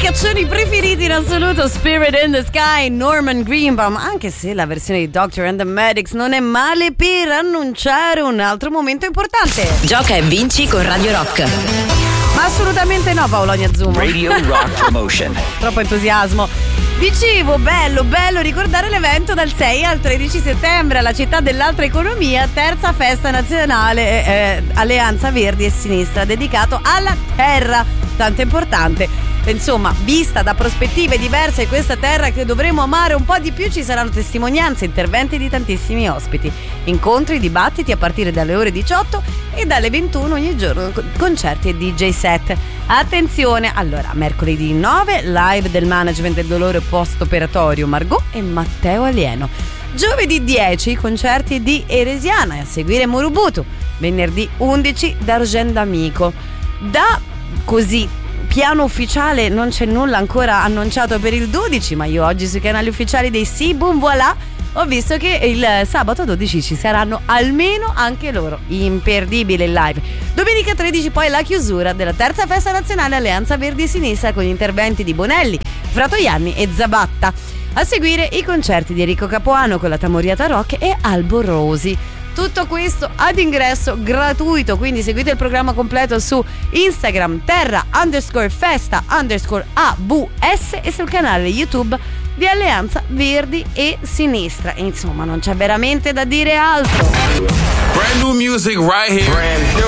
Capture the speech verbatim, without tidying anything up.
caccioni preferiti in assoluto, Spirit in the Sky, Norman Greenbaum, anche se la versione di Doctor and the Medics non è male per annunciare un altro momento importante. Gioca e vinci con Radio Rock. Ma assolutamente no, Paolonia Zumo. Radio Rock Promotion. Troppo entusiasmo. Dicevo, bello, bello ricordare l'evento dal sei al tredici settembre alla Città dell'Alta Economia, terza festa nazionale eh, Alleanza Verdi e Sinistra, dedicato alla terra, tanto importante. Insomma, vista da prospettive diverse questa terra che dovremo amare un po' di più, ci saranno testimonianze, interventi di tantissimi ospiti, incontri, dibattiti a partire dalle ore diciotto e dalle ventuno ogni giorno, concerti e D J set. Attenzione, allora, mercoledì nove, live del management del dolore post-operatorio Margot e Matteo Alieno. Giovedì dieci, concerti di Eresiana e a seguire Murubutu. Venerdì undici, D'Argent d'Amico. Da così piano ufficiale non c'è nulla ancora annunciato per il dodici, ma io oggi sui canali ufficiali dei Si Boom Voilà ho visto che il sabato dodici ci saranno almeno anche loro. Imperdibile il live. Domenica tredici poi la chiusura della terza festa nazionale Alleanza Verdi e Sinistra con gli interventi di Bonelli, Fratoianni e Zabatta. A seguire i concerti di Enrico Capuano con la Tamoriata Rock e Albo Rosi. Tutto questo ad ingresso gratuito, quindi seguite il programma completo su Instagram terra underscore festa underscore A V S e sul canale YouTube di Alleanza Verdi e Sinistra. Insomma, non c'è veramente da dire altro. Brand new music right here. Brand new.